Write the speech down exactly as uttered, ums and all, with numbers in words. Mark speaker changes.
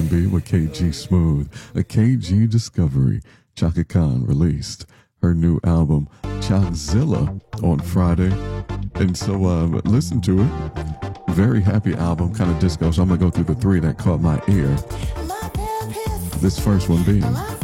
Speaker 1: and B with K G Smooth, a K G discovery. Chaka Khan released her new album, Chakzilla, on Friday. And so um, listen to it. Very happy album, kind of disco. So I'm going to go through the three that caught my ear. This first one being